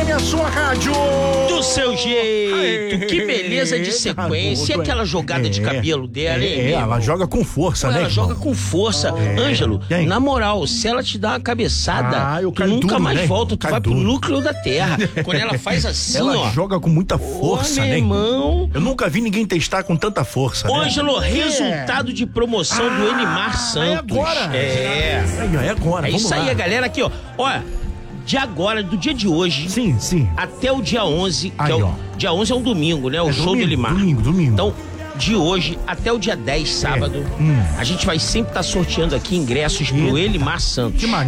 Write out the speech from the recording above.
FM, a sua rádio. Do seu jeito, que beleza de sequência. E aquela jogada de cabelo dela, hein? Ela joga com força, né? Ela joga com força. Ângelo, na moral, se ela te dá uma cabeçada, tu nunca mais volta, tu vai pro núcleo da Terra. Quando ela faz assim, ela joga com muita força, né? Irmão. Eu nunca vi ninguém testar com tanta força, né? Ângelo, resultado de promoção do Enimar Santos. É agora. É agora. É isso aí, a galera aqui, ó. Olha, de agora, do dia de hoje. Sim. Até o dia 11, aí, dia 11 é um domingo, né? O show do Elimar. Domingo. Então, de hoje até o dia 10, sábado, a gente vai sempre estar sorteando aqui ingressos pro Elimar Santos. Que